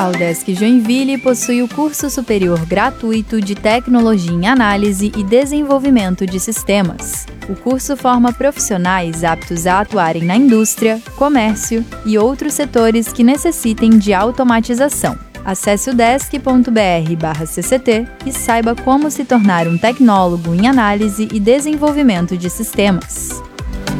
A Udesc Joinville possui o curso superior gratuito de Tecnologia em Análise e Desenvolvimento de Sistemas. O curso forma profissionais aptos a atuarem na indústria, comércio e outros setores que necessitem de automatização. Acesse udesc.br/cct e saiba como se tornar um tecnólogo em análise e desenvolvimento de sistemas.